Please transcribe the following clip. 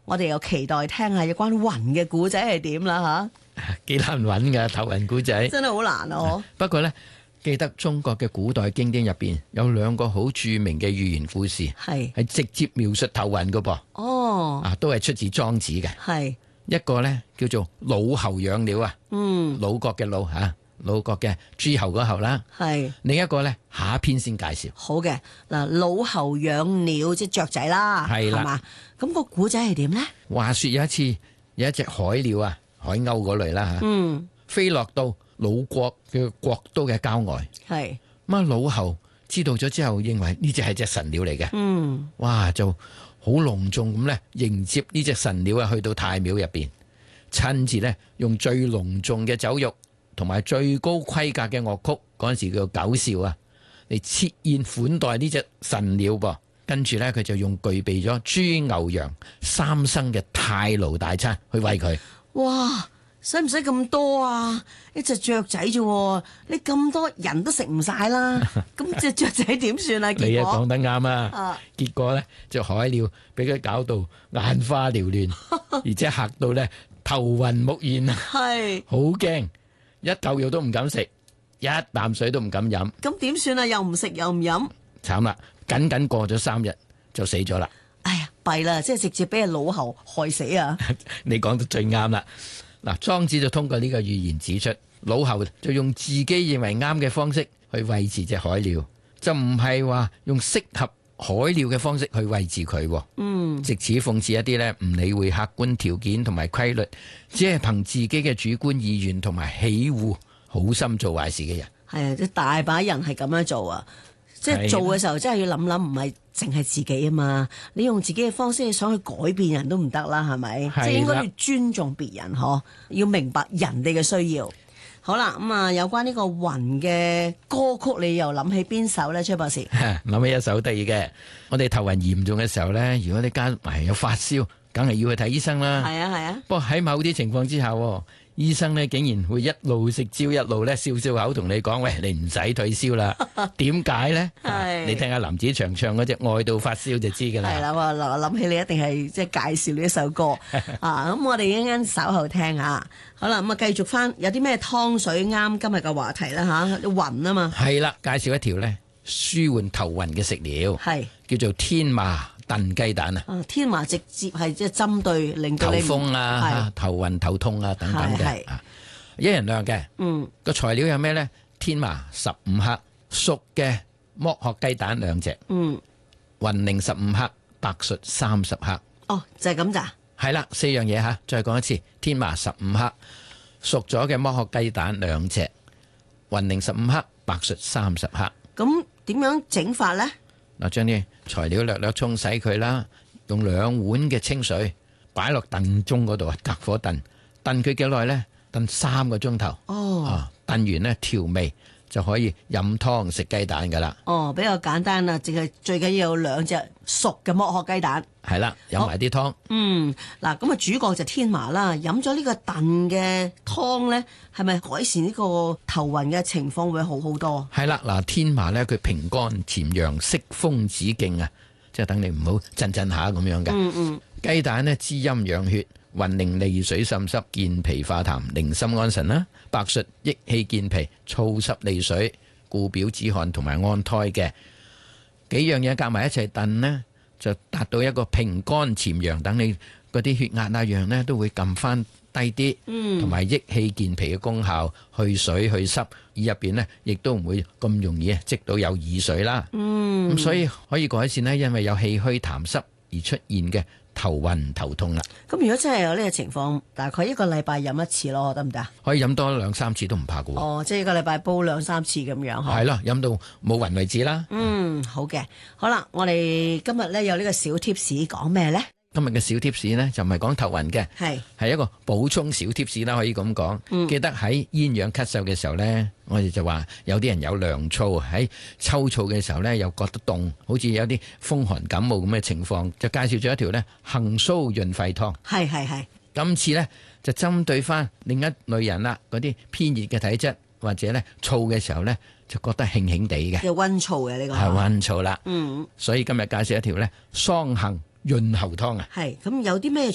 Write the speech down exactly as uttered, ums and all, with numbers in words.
我哋又期待聽下有關雲嘅古仔係點啦吓。 幾難揾噶頭雲古仔， 真係好難哦。 不過呢，記得中國嘅古代經典入邊有兩個好著名嘅寓言故事， 係係直接描述頭雲噶噃。 哦， 啊，都係出自莊子嘅。 係一個呢叫做魯侯養鳥啊， 嗯， 魯國嘅魯吓，魯國嘅諸侯嗰侯啦。 係另一個呢，下一篇先介紹。 好嘅嗱，魯侯養鳥即係雀仔啦， 係啦係嘛？咁個古仔係點呢？ 話說有一次有一隻海鳥啊，海鷗嗰類啦吓， 嗯， 飛落到魯國嘅國都嘅郊外。 係咁啊，魯侯知道咗之後，認為呢隻係隻神鳥嚟嘅。 嗯， 哇，就好隆重咁咧迎接呢隻神鳥啊，去到太廟入邊，親自咧用最隆重嘅酒肉同埋最高規格嘅樂曲，嗰陣時叫九少啊，嚟設宴款待呢隻神鳥噃。跟住咧，佢就用具備咗豬牛羊三牲嘅太牢大餐去餵佢。 哇！使唔使咁多啊？一隻雀仔啫，你咁多人都食唔晒啦。咁隻雀仔點算啊？ 你啊結果講得啱啊！ 啊， 結果咧，隻海鳥俾佢搞到眼花繚亂，而且嚇到咧頭暈目眩啊！ 係好驚，一嚿肉都唔敢食，一啖水都唔敢飲， 咁點算啊？又唔食又唔飲， 慘啦！僅僅過咗三日就死咗啦。 哎呀，弊啦，即係直接俾人老侯害死啊！ 你講得最啱啦。嗱，莊子就通過呢個寓言指出，老侯就用自己認為啱嘅方式去餵飼隻海鳥，就唔係話用適合海鳥嘅方式去餵飼佢。 嗯， 藉此諷刺一啲咧唔理會客觀條件同埋規律，只係憑自己嘅主觀意願同埋喜惡，好心做壞事嘅人。 係啊，即係大把人係咁樣做啊！即係做嘅時候，真係要諗諗，唔係淨係自己啊嘛！你用自己嘅方式，你想去改變人都唔得啦，係咪？即係應該要尊重別人，嗬，要明白人哋嘅需要。好啦，咁啊，有關呢個雲嘅歌曲，你又諗起邊首咧？崔博士諗起一首得意嘅，我哋頭暈嚴重嘅時候咧，如果你加埋有發燒，梗係要去睇醫生啦。 係啊係啊。不過喺某啲情況之下，醫生咧竟然會一路食蕉一路咧笑笑口同你講：喂，你唔使退燒啦。點解咧？你聽下林子祥唱嗰隻《愛到發燒》就知噶啦。 係啦，我諗起你一定係即係介紹呢一首歌啊。咁我哋一陣間稍後聽下。好啦，咁啊繼續翻，有啲咩湯水啱今日嘅話題啦吓？雲啊嘛。 係啦，介紹一條咧舒緩頭暈嘅食療，係叫做天麻燉雞蛋啊！ 啊，天麻直接係即係針對令到你頭風啊、頭暈頭痛啊等等嘅，一人量嘅。嗯，個材料有咩咧？天麻十五克，熟嘅剝殼雞蛋兩隻。嗯，雲寧十五克，白術三十克。 哦，就係咁咋？ 係啦，四樣嘢吓，再講一次：天麻十五克，熟咗嘅剝殼雞蛋兩隻，雲寧十五克，白術三十克。 咁點樣整法咧？ 嗱，將啲材料略略沖洗佢啦，用兩碗嘅清水擺落燉盅嗰度啊，隔火燉，燉佢幾耐咧？燉三個鐘頭。哦，啊，燉完咧調味就可以飲湯食雞蛋噶啦。 哦，比較簡單啦，淨係最緊要有兩隻熟嘅剝殼雞蛋。 係啦，飲埋啲湯。嗯， 嗱，咁啊主角就天麻啦，飲咗呢個燉嘅湯咧，係咪改善呢個頭暈嘅情況會好好多？ 係啦，嗱，天麻咧佢平肝潛陽、息風止痙啊，即係等你唔好震震下咁樣嘅。嗯嗯，雞蛋呢，滋陰養血，雲寧利水滲濕、健脾化痰、寧心安神啦。白術益氣健脾、燥濕利水、固表止汗同埋安胎嘅幾樣嘢夾埋一齊燉呢，就達到一個平肝潛陽，等你嗰啲血壓啊樣呢都會撳翻低啲，同埋、嗯、益氣健脾嘅功效，去水去濕，耳入邊呢亦都唔會咁容易積到有耳水啦。咁、嗯、所以可以改善呢，因為有氣虛痰濕而出現嘅頭暈頭痛啦。 咁如果真係有呢個情況，大概一個禮拜飲一次咯，得唔得？ 可以飲多兩三次都唔怕噶。 哦，即係一個禮拜煲兩三次咁樣。 係咯，飲到冇暈為止啦。 嗯，好嘅，好啦，我哋今日咧有呢個小貼士講咩咧？ 今日嘅小貼士呢，就唔係講頭暈嘅，係係一個補充小貼士啦，可以咁講。嗯、記得喺鴛鴦咳嗽嘅時候呢，我哋就話有啲人有涼燥，喺秋燥嘅時候呢，又覺得凍，好似有啲風寒感冒咁嘅情況，就介紹咗一條呢杏蘇潤肺湯。係係係。今次呢，就針對翻另一類人啦，嗰啲偏熱嘅體質或者呢燥嘅時候呢，就覺得興興地嘅。 有溫燥嘅呢個係溫燥啦。 嗯。 所以今日介紹一條呢桑杏潤喉湯啊。 係咁有啲咩